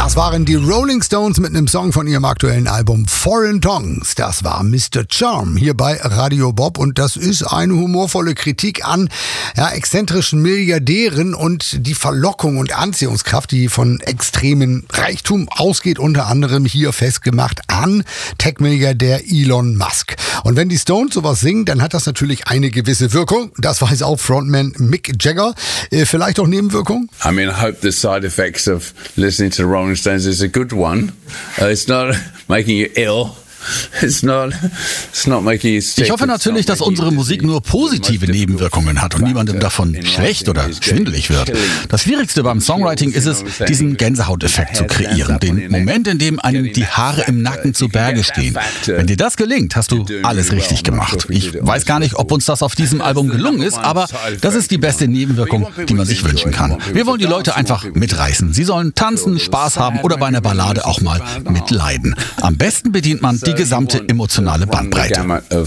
Das waren die Rolling Stones mit einem Song von ihrem aktuellen Album Foreign Tongues. Das war Mr. Charm hier bei Radio Bob und das ist eine humorvolle Kritik an exzentrischen Milliardären und die Verlockung und Anziehungskraft, die von extremem Reichtum ausgeht, unter anderem hier festgemacht an Tech-Milliardär Elon Musk. Und wenn die Stones sowas singen, dann hat das natürlich eine gewisse Wirkung. Das weiß auch Frontman Mick Jagger. Vielleicht auch Nebenwirkungen? I mean, I hope the side effects of listening to the Rolling Stones is a good one. It's not making you ill. It's not making you sick. Ich hoffe natürlich, dass unsere Musik nur positive Nebenwirkungen hat und niemandem davon schlecht oder schwindelig wird. Das Schwierigste beim Songwriting ist es, diesen Gänsehauteffekt zu kreieren. Den Moment, in dem einem die Haare im Nacken zu Berge stehen. Wenn dir das gelingt, hast du alles richtig gemacht. Ich weiß gar nicht, ob uns das auf diesem Album gelungen ist, aber das ist die beste Nebenwirkung, die man sich wünschen kann. Wir wollen die Leute einfach mitreißen. Sie sollen tanzen, Spaß haben oder bei einer Ballade auch mal mitleiden. Am besten bedient man die gesamte emotionale Bandbreite.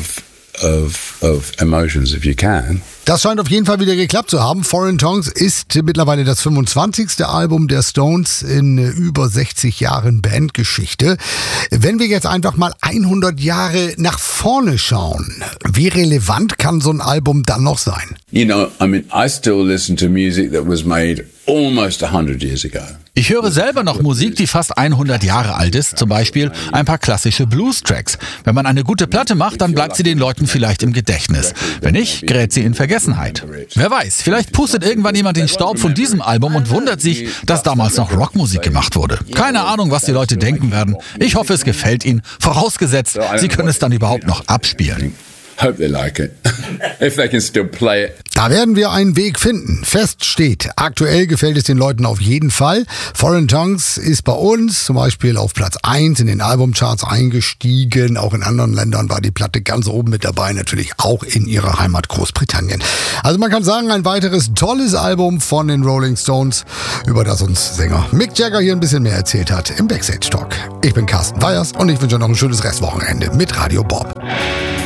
Das scheint auf jeden Fall wieder geklappt zu haben. Foreign Tongues ist mittlerweile das 25. Album der Stones in über 60 Jahren Bandgeschichte. Wenn wir jetzt einfach mal 100 Jahre nach vorne schauen, wie relevant kann so ein Album dann noch sein? You know, I mean, I still listen to music that was made almost 100 years ago. Ich höre selber noch Musik, die fast 100 Jahre alt ist, zum Beispiel ein paar klassische Blues-Tracks. Wenn man eine gute Platte macht, dann bleibt sie den Leuten vielleicht im Gedächtnis. Wenn nicht, gerät sie in Vergessenheit. Wer weiß, vielleicht pustet irgendwann jemand den Staub von diesem Album und wundert sich, dass damals noch Rockmusik gemacht wurde. Keine Ahnung, was die Leute denken werden. Ich hoffe, es gefällt ihnen, vorausgesetzt, sie können es dann überhaupt noch abspielen. Hope they like it. If they can still play it. Da werden wir einen Weg finden. Fest steht, aktuell gefällt es den Leuten auf jeden Fall. Foreign Tongues ist bei uns zum Beispiel auf Platz 1 in den Albumcharts eingestiegen. Auch in anderen Ländern war die Platte ganz oben mit dabei, natürlich auch in ihrer Heimat Großbritannien. Also man kann sagen, ein weiteres tolles Album von den Rolling Stones, über das uns Sänger Mick Jagger hier ein bisschen mehr erzählt hat im Backstage Talk. Ich bin Carsten Weyers und ich wünsche noch ein schönes Restwochenende mit Radio Bob.